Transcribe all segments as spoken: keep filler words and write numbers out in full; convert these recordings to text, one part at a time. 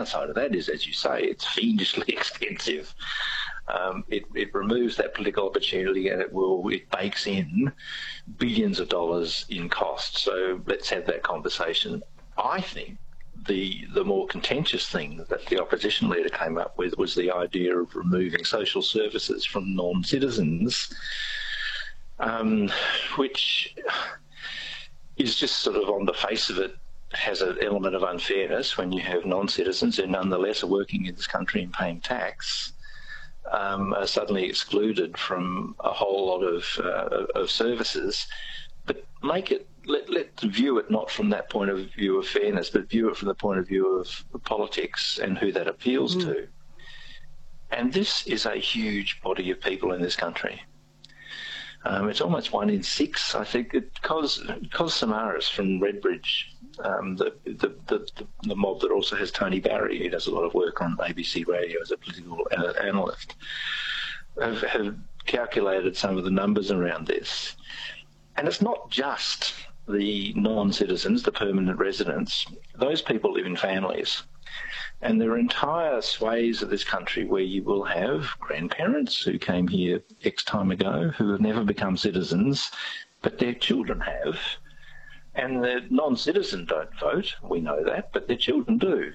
downside of that is, as you say, it's fiendishly expensive. Um, it, it removes that political opportunity, and it will it bakes in billions of dollars in cost. So let's have that conversation. I think the the more contentious thing that the opposition leader came up with was the idea of removing social services from non-citizens, um, which is just sort of on the face of it has an element of unfairness when you have non-citizens who nonetheless are working in this country and paying tax. Um, are suddenly excluded from a whole lot of uh, of services, but make it let let view it not from that point of view of fairness, but view it from the point of view of politics and who that appeals mm. to. And this is a huge body of people in this country. Um, it's almost one in six, I think. It, Cos, Cos Samaras from Redbridge, um, the, the, the, the mob that also has Tony Barry, who does a lot of work on A B C Radio as a political uh, analyst, have, have calculated some of the numbers around this. And it's not just the non-citizens, the permanent residents. Those people live in families. And there are entire swathes of this country where you will have grandparents who came here X time ago who have never become citizens, but their children have. And the non-citizens don't vote, we know that, but their children do.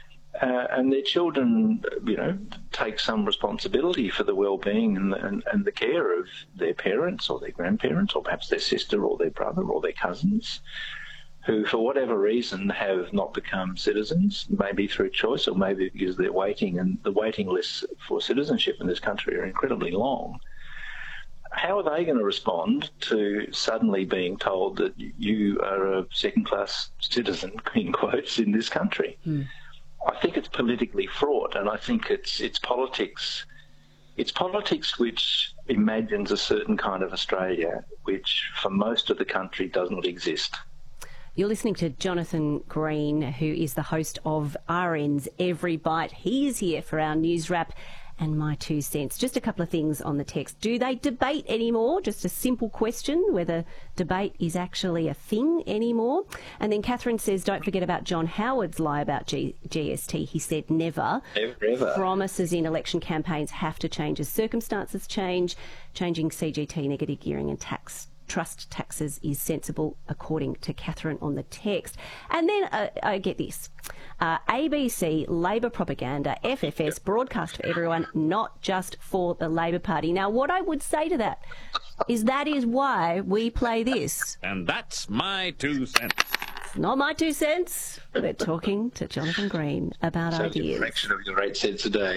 Uh, and their children, you know, take some responsibility for the well-being and, and, and the care of their parents or their grandparents or perhaps their sister or their brother or their cousins, who, for whatever reason, have not become citizens, maybe through choice or maybe because they're waiting, and the waiting lists for citizenship in this country are incredibly long. How are they going to respond to suddenly being told that you are a second-class citizen, in quotes, in this country? Hmm. I think it's politically fraught, and I think it's it's politics. It's politics which imagines a certain kind of Australia, which for most of the country does not exist. You're listening to Jonathan Green, who is the host of R N's Every Bite. He is here for our news wrap and my two cents. Just a couple of things on the text. Do they debate anymore? Just a simple question, whether debate is actually a thing anymore. And then Catherine says, don't forget about John Howard's lie about G- GST. He said never. Never, ever. Promises in election campaigns have to change as circumstances change. Changing C G T, negative gearing and tax trust taxes is sensible, according to Catherine on the text. And then uh, I get this. Uh, A B C, Labor propaganda, F F S, broadcast for everyone, not just for the Labor Party. Now, what I would say to that is that is why we play this. And that's my two cents. It's not my two cents. We're talking to Jonathan Green about so ideas. A fraction of your eight cents a day.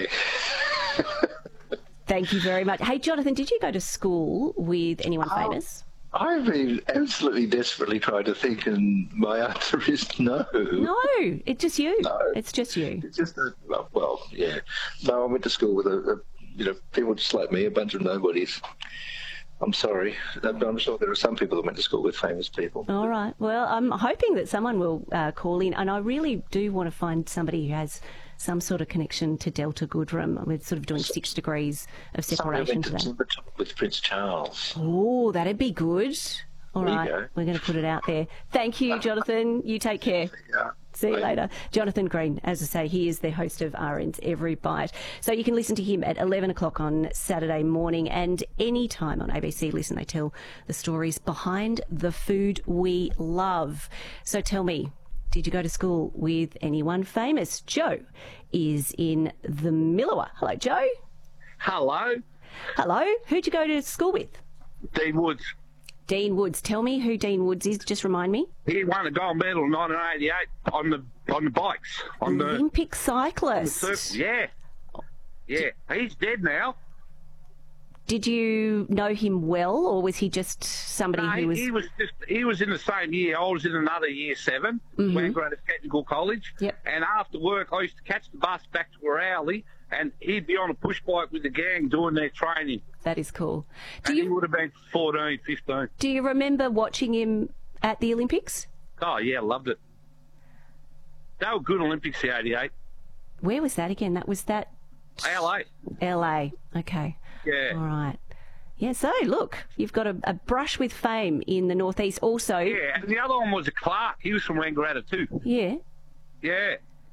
Thank you very much. Hey, Jonathan, did you go to school with anyone oh. famous? I've been absolutely desperately trying to think, and my answer is no. No, it's just you. No. It's just you. It's just a, well, well, yeah. No, I went to school with a, a, you know, people just like me, a bunch of nobodies. I'm sorry. I'm sure there are some people that went to school with famous people. All right. Well, I'm hoping that someone will uh, call in, and I really do want to find somebody who has some sort of connection to Delta Goodrem. We're sort of doing six degrees of separation today. With Prince Charles. Oh, that'd be good. All there right, we're going to put it out there. Thank you, Jonathan. You take care. Yeah. See you Bye. later. Jonathan Green, as I say, he is the host of R N's Every Bite. So you can listen to him at eleven o'clock on Saturday morning, and any time on A B C Listen, they tell the stories behind the food we love. So tell me, did you go to school with anyone famous? Joe is in the Millawa. Hello, Joe. Hello. Hello. Who'd you go to school with? Dean Woods. Dean Woods. Tell me who Dean Woods is. Just remind me. He won a gold medal in nineteen eighty-eight on the on the bikes. On Olympic the, cyclist. On the yeah. Yeah. He's dead now. Did you know him well, or was he just somebody no, who was... he was just he was in the same year. I was in another year seven, mm-hmm. Wangaratta Technical College. Yep. And after work, I used to catch the bus back to Rowley, and he'd be on a push bike with the gang doing their training. That is cool. Do and you, he would have been fourteen, fifteen. Do you remember watching him at the Olympics? Oh, yeah, loved it. They were good Olympics, the eighty-eight. Where was that again? That was that... L A. L A, okay. Yeah. All right. Yeah, so look, you've got a, a brush with fame in the northeast also. Yeah, and the other one was a Clark. He was from Wangaratta too. Yeah. Yeah.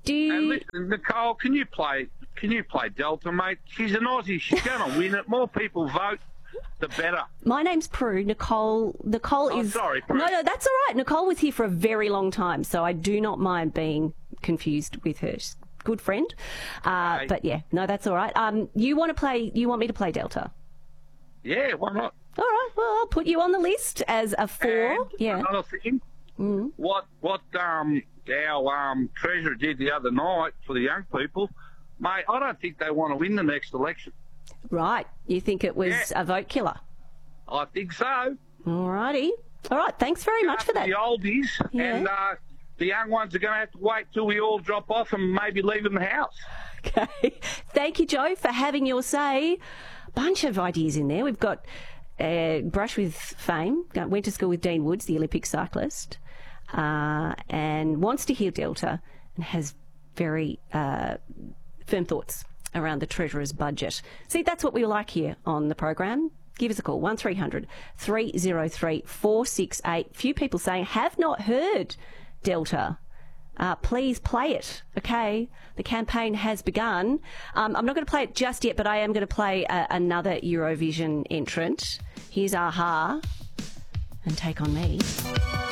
Do you... And listen, Nicole, can you play? Can you play Delta, mate? She's an Aussie. She's going to win it. More people vote, the better. My name's Prue. Nicole. Nicole Oh, is. sorry, Prue. No, no, that's all right. Nicole was here for a very long time, so I do not mind being confused with her. She's a good friend. Uh, Okay. But yeah, no, that's all right. Um, you want to play? You want me to play Delta? Yeah, why not? All right. Well, I'll put you on the list as a four. And Yeah. Another thing, mm. what what um our um treasurer did the other night for the young people, mate, I don't think they want to win the next election. Right. You think it was Yeah. a vote killer? I think so. All righty. All right. Thanks very much for that. The oldies Yeah. and uh, the young ones are going to have to wait till we all drop off and maybe leave in the house. Okay. Thank you, Joe, for having your say. Bunch of ideas in there. We've got uh, Brush with Fame, went to school with Dean Woods, the Olympic cyclist, uh, and wants to hear Delta and has very uh, firm thoughts around the Treasurer's budget. See, that's what we like here on the program. Give us a call, one three hundred three oh three four six eight. Few people saying, have not heard Delta. Uh, please play it, okay? The campaign has begun. Um, I'm not going to play it just yet, but I am going to play uh, another Eurovision entrant. Here's Aha and Take On Me.